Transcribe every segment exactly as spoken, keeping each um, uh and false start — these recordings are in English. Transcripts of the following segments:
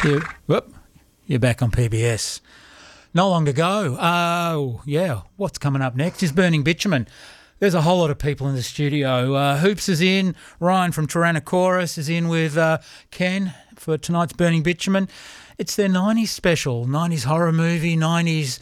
You, whoop, you're back on P B S. Not long to go. Oh, yeah. What's coming up next is Burning Bitumen. There's a whole lot of people in the studio. Uh, Hoops is in. Ryan from Tyrannosaurus is in with uh, Ken for tonight's Burning Bitumen. It's their nineties special, nineties horror movie, nineties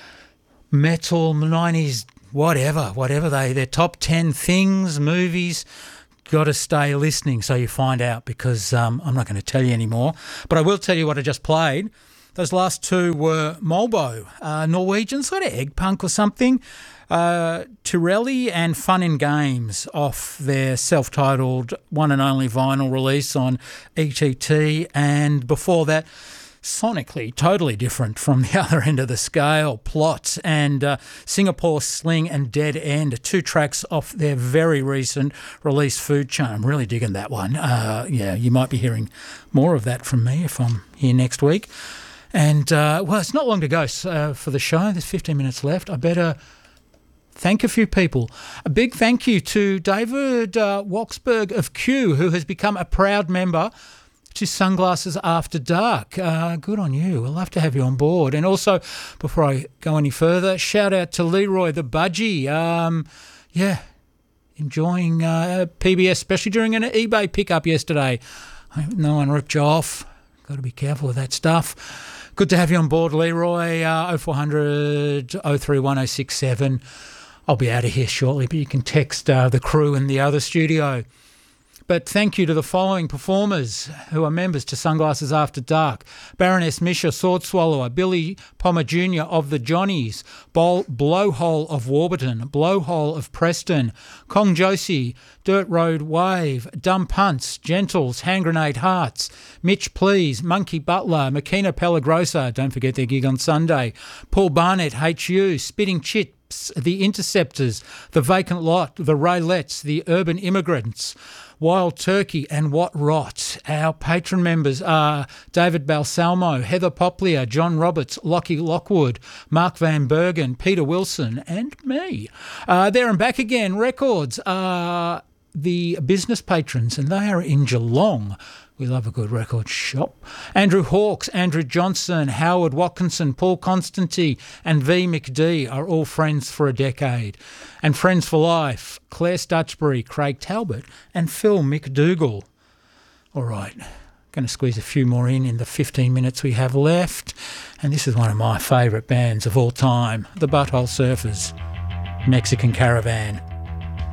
metal, nineties whatever, whatever they, their top ten things, movies. Got to stay listening so you find out, because um, I'm not going to tell you anymore. But I will tell you what I just played. Those last two were Molbo, uh, Norwegian sort of egg punk or something. Uh, Tirelli and Fun and Games off their self-titled one and only vinyl release on E T T. And before that, sonically totally different from the other end of the scale, Plot and uh, Singapore Sling and Dead End, two tracks off their very recent release, Food Chain. I'm really digging that one. Uh, yeah, you might be hearing more of that from me if I'm here next week. And, uh, well, it's not long to go uh, for the show. There's fifteen minutes left. I better thank a few people. A big thank you to David uh, Waksberg of Q, who has become a proud member to Sunglasses After Dark. Uh, good on you. We'll love to have you on board. And also, before I go any further, shout out to Leroy the Budgie. Um, yeah, enjoying uh, P B S, especially during an eBay pickup yesterday. I hope no one ripped you off. Got to be careful with that stuff. Good to have you on board, Leroy. Uh, oh four hundred, oh three one, oh six seven. I'll be out of here shortly, but you can text uh, the crew in the other studio. But thank you to the following performers who are members to Sunglasses After Dark: Baroness Misha Sword Swallower, Billy Palmer Junior of the Johnnies, Bol- Blowhole of Warburton, Blowhole of Preston, Kong Josie, Dirt Road Wave, Dumb Punts, Gentles, Hand Grenade Hearts, Mitch Please, Monkey Butler, Makina Pelagrosa, don't forget their gig on Sunday, Paul Barnett, H U, Spitting Chips, The Interceptors, The Vacant Lot, The Raylettes, The Urban Immigrants, Wild Turkey and What Rot. Our patron members are David Balsalmo, Heather Poplia, John Roberts, Lockie Lockwood, Mark Van Bergen, Peter Wilson and me. Uh, there and Back Again Records are the business patrons, and they are in Geelong. We love a good record shop. Andrew Hawkes, Andrew Johnson, Howard Watkinson, Paul Constantine and V. McD are all friends for a decade. And friends for life, Claire Stutchbury, Craig Talbot and Phil McDougall. All right, going to squeeze a few more in in the fifteen minutes we have left. And this is one of my favourite bands of all time, the Butthole Surfers, Mexican Caravan.